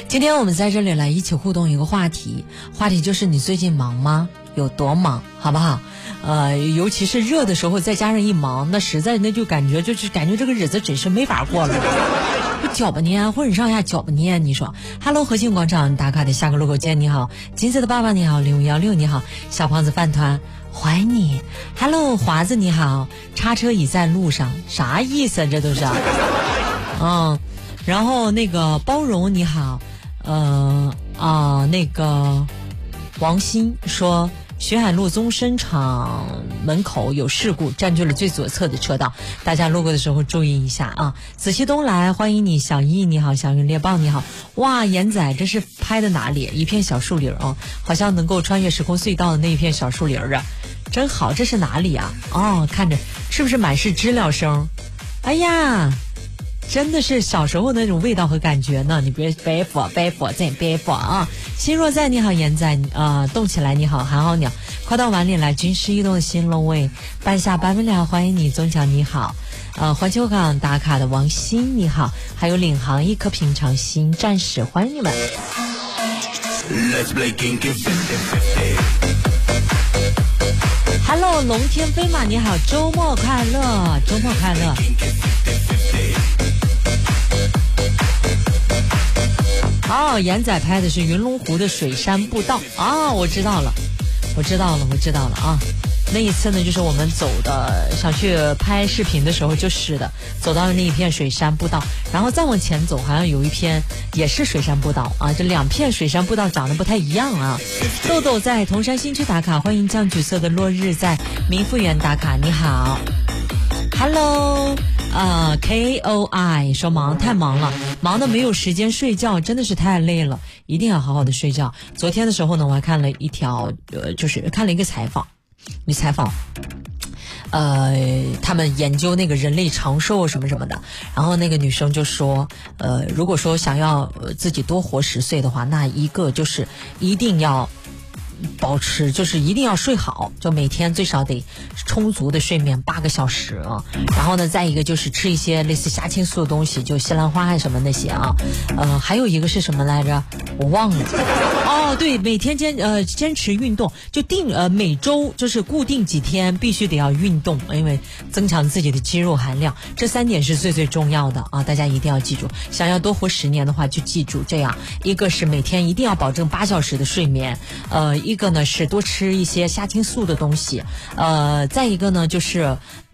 今天我们在这里来一起互动一个话题就是你最近忙吗？有多忙，好不好？尤其是热的时候，再加上一忙，那实在就感觉这个日子真是没法过了。搅吧念，浑身上下搅吧念。你说 ，Hello 和信广场打卡的下个路口见，你好，金色的爸爸你好，0516你好，小胖子饭团欢迎你 ，Hello 华子你好，叉车已在路上，啥意思啊？这都是然后那个包容你好，那个王鑫说。徐海路宗申厂门口有事故，占据了最左侧的车道，大家路过的时候注意一下啊！紫气东来，欢迎你，小易你好，小云猎豹你好，哇，严仔这是拍的哪里？一片小树林啊，好像能够穿越时空隧道的那一片小树林啊，真好！这是哪里啊？哦，看着是不是满是知了声？哎呀！真的是小时候那种味道和感觉呢，你别背佛啊！心若在你好，严仔动起来你好，寒号鸟，快到碗里来，军师移动的新龙位，半夏半分了，欢迎你，宗强你好，环球港打卡的王鑫你好，还有领航一颗平常心战士，欢迎你们。Hello 龙天飞马你好，周末快乐，周末快乐。严仔拍的是云龙湖的水山步道我知道了啊。那一次呢，就是我们走的想去拍视频的时候，就是的，走到了那一片水山步道，然后再往前走，好像有一片也是水山步道啊，这两片水山步道长得不太一样啊。豆豆在铜山新区打卡，欢迎酱橘色的落日在民富园打卡，你好 ，Hello。KOI 说太忙了，忙的没有时间睡觉，真的是太累了，一定要好好的睡觉。昨天的时候呢，我还看了一条，就是看了一个采访，他们研究那个人类长寿什么什么的，然后那个女生就说，如果说想要自己多活10岁的话，那一个就是一定要保持，就是一定要睡好，就每天最少得充足的睡眠8个小时啊。然后呢，再一个就是吃一些类似虾青素的东西，就西兰花啊什么那些啊。还有一个是什么来着？我忘了。对，每天坚持运动，就每周就是固定几天必须得要运动，因为增强自己的肌肉含量，这3点是最最重要的啊！大家一定要记住，想要多活10年的话，就记住这样：一个是每天一定要保证8小时的睡眠，一个呢是多吃一些虾青素的东西，再一个呢就是